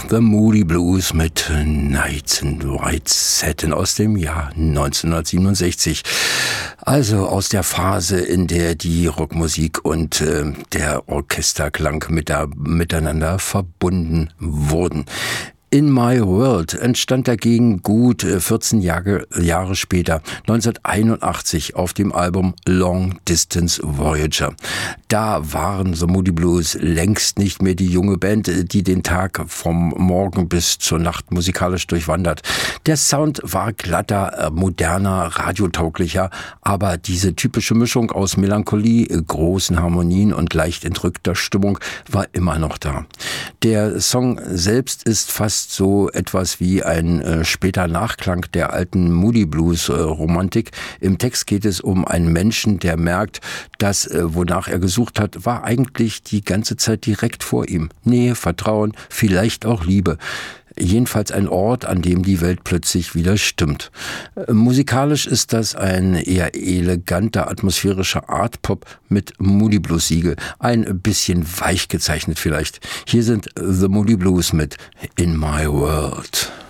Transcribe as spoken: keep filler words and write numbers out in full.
The Moody Blues mit Nights in White Satin aus dem Jahr neunzehnhundertsiebenundsechzig. Also aus der Phase, in der die Rockmusik und äh, der Orchesterklang mit der, miteinander verbunden wurden. In My World entstand dagegen gut vierzehn Jahre, Jahre später, neunzehnhunderteinundachtzig, auf dem Album Long Distance Voyager. Da waren The Moody Blues längst nicht mehr die junge Band, die den Tag vom Morgen bis zur Nacht musikalisch durchwandert. Der Sound war glatter, moderner, radiotauglicher, aber diese typische Mischung aus Melancholie, großen Harmonien und leicht entrückter Stimmung war immer noch da. Der Song selbst ist fast so etwas wie ein äh, später Nachklang der alten Moody Blues äh, Romantik. Im Text geht es um einen Menschen, der merkt, dass äh, wonach er gesucht hat, war eigentlich die ganze Zeit direkt vor ihm. Nähe, Vertrauen, vielleicht auch Liebe. Jedenfalls ein Ort, an dem die Welt plötzlich wieder stimmt. Äh, musikalisch ist das ein eher eleganter, atmosphärischer Art-Pop mit Moody Blues-Siegel. Ein bisschen weich gezeichnet vielleicht. Hier sind The Moody Blues mit In My World.